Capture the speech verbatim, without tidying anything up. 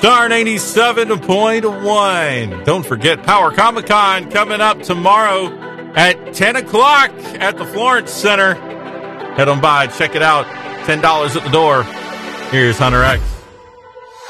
Star ninety-seven point one. Don't forget Power Comic Con coming up tomorrow at ten o'clock at the Florence Center. Head on by, check it out. ten dollars at the door. Here's Hunter X.